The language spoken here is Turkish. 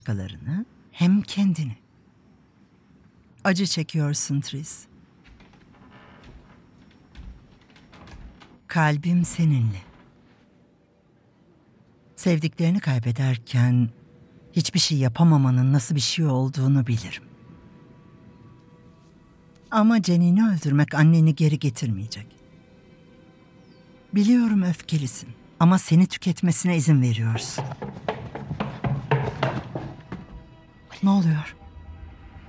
başkalarını hem kendini. Acı çekiyorsun Tris. Kalbim seninle. Sevdiklerini kaybederken hiçbir şey yapamamanın nasıl bir şey olduğunu bilirim. Ama Jenny'ni öldürmek anneni geri getirmeyecek. Biliyorum öfkelisin ama seni tüketmesine izin veriyorsun. Ne oluyor?